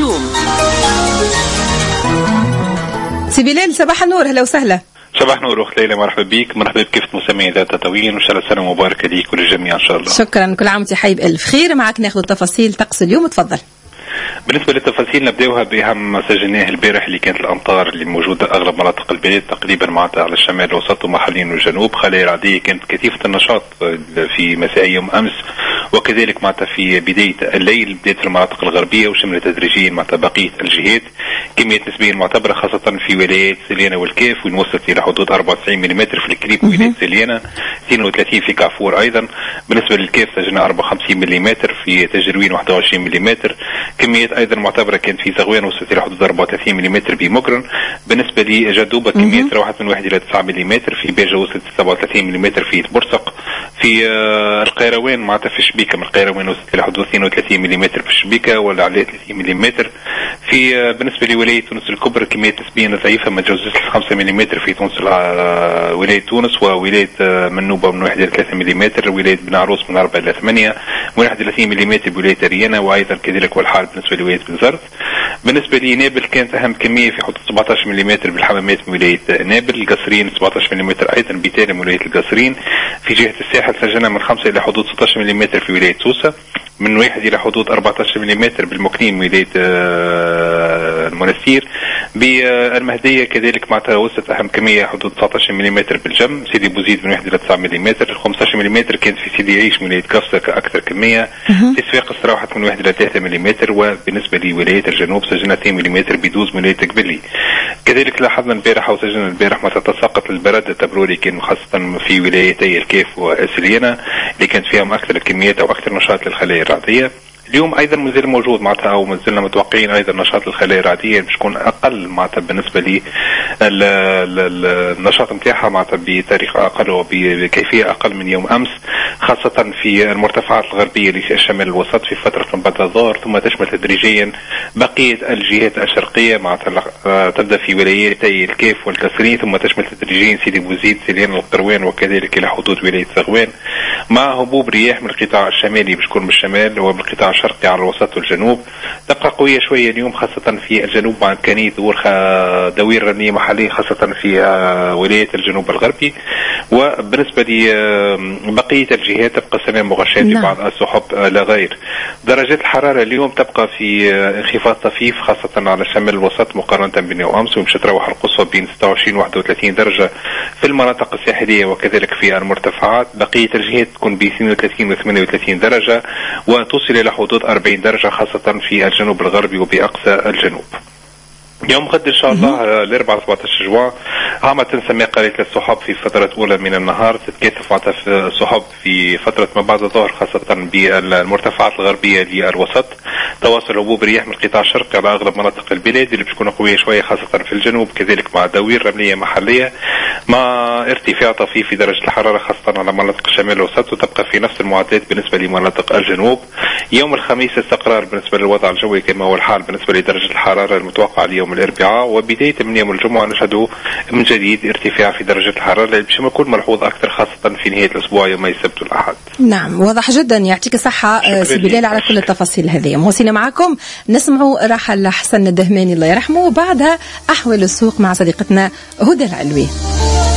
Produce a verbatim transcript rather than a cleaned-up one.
اليوم. سي بلال صباح النور، هلا وسهلا. صباح نور أخت ليلى، مرحبا بك، مرحبا بكافة مستمعي ذات تطوين، وإن شاء الله سنة مباركة ليك وللجميع إن شاء الله. شكرا، كل عام وأنت حي بألف خير. معك ناخذ تفاصيل طقس اليوم، تفضل. بالنسبة للتفاصيل نبدأوها بأهم ما سجلناه البارح اللي كانت الأمطار اللي موجودة أغلب مناطق البلاد تقريبا معناتها على الشمال الوسط ومحليا والجنوب. خلايا رعدية كانت كثيفة النشاط في مساء يوم أمس، وكذلك معناتها في بداية الليل بداية المناطق الغربية، وشملت تدريجيا معناتها بقية الجهات. كمية نسبيا معتبرة خاصة في ولايات سليانة والكاف، وين وصلت إلى حدود أربعة وتسعين ملم في الكريب ولاية سليانة، اثنين وثلاثين في كافور أيضا. بالنسبة للكاف سجلنا أربعة وخمسين ملم، في تجروين واحد وعشرين ملم. كمية أيضا معتبرة كانت في زغوان وصلت إلى حدود أربعة وثلاثين ملم بمقرن. بالنسبة لجدوبة كمية روحت من واحد إلى تسعة ملم، في بيجا وصلت سبعة وثلاثين ملم في برسق. في القيروان معناتها في الشبيكة من القيروان وصلت إلى حدود اثنين وثلاثين ملم في الشبيكة، ولا على ثلاثين ملم. في بالنسبة لولاية تونس الكبرى كمية نسبيا ضعيفة ما تجاوزت خمسة ملم في تونس، ولاية تونس وولاية منوبة من واحد إلى ثلاثة ملم، ولاية بن عروس من أربعة إلى ثمانية، واحد وثلاثين ملم بولاية ريانا، وأيضا كذلك والحال بالنسبة لولاية بنزرت. بالنسبة لنابل كانت أهم كمية في حدود سبعة عشر ملم بالحمامات من ولاية نابل. القصرين سبعة عشر ملم أيضا بتالي من ولاية القصرين. في جهة الساحل سجلنا من خمسة إلى حدود ستة عشر ملم في ولاية سوسة، من واحد إلى حدود أربعة عشر ملم بالمكنين ولاية المنستير. بالمهدية كذلك معناتها وصلت أهم كمية حدود تسعة عشر ملم بالجم. سيدي بوزيد من واحد إلى تسعة ملم. خمسة عشر ملم كانت في سيدي عيش من ولاية كفصة كأكثر كمية. في صفاقس راحت من واحد إلى ثلاثة ملم. وبالنسبة لولاية الجنوب سجلنا اثنين ملم بدوز من ولاية قبلي. كذلك لاحظنا البارح وسجلنا البارح متى تساقط البرد التبروري كان خاصة في ولايتي الكاف وسليانة اللي كانت فيهم أكثر الكميات أو أكثر نشاط للخلايا الرعدية. اليوم ايضا مازال موجود معناتها، او مازلنا متوقعين ايضا نشاط الخلايا الرعديه باش تكون اقل معناتها بالنسبه لي النشاط نتاعها معناتها بطريقه اقل وبكيفيه اقل من يوم امس، خاصه في المرتفعات الغربيه للشمال الوسط في فتره من بعد الظهر، ثم تشمل تدريجيا بقيه الجهات الشرقيه معناتها تبدا في ولايتي الكاف والكسرين، ثم تشمل تدريجيا سيدي بوزيد سليان القروان وكذلك الى حدود ولايه زغوان، مع هبوب رياح من القطاع الشمالي باش تكون من الشمال ومن القطاع الشرقي على الوسط والجنوب. تبقى قوية شوية اليوم خاصة في الجنوب مع إمكانية ظهور دوير رملية محلية خاصة في ولاية الجنوب الغربي. وبالنسبة لبقية الجهات تبقى سماء مغشاة في بعض السحب لا غير. درجات الحرارة اليوم تبقى في انخفاض طفيف خاصة على الشمال الوسط مقارنة باليوم أمس، ومشت تروح القصوى بين ستة وعشرين و واحد وثلاثين درجة في المناطق الساحلية وكذلك في المرتفعات. بقية الجهات تكون ب اثنين وثلاثين و ثمانية وثلاثين درجة وتصل إلى حدود أربعين درجة خاصة في الجنوب الغربي وبأقصى الجنوب. يوم غد إن شاء الله الأربعاء سبعة عشر جوان عامة تنسمي قليلة السحب في فترة أولى من النهار، تتكاثف معناتها السحب في فترة ما بعد الظهر خاصة بالمرتفعات الغربية للوسط. تواصل هبوب رياح من القطاع الشرقي على أغلب مناطق البلاد اللي بتكون قوية شوية خاصة في الجنوب، كذلك مع دوير رملية محلية مع ارتفاع طفيف في درجة الحرارة خاصة على مناطق الشمال الوسط، وتبقى في نفس المعدلات بالنسبة لمناطق الجنوب. يوم الخميس استقرار بالنسبة للوضع الجوي كما هو الحال بالنسبة لدرجة الحرارة المتوقعة اليوم الأربعاء، وبداية من يوم الجمعة نشهد من جديد ارتفاع في درجة الحرارة اللي باش يكون ملحوظ أكثر خاصة في نهاية الأسبوع يوم السبت والأحد. نعم واضح جدا، يعطيك الصحة سي بلال على كل التفاصيل هذه. مواصلين معكم نسمعوا راحل حسن الدهماني الله يرحمه، وبعدها أحوال السوق مع صديقتنا هدى العلوي.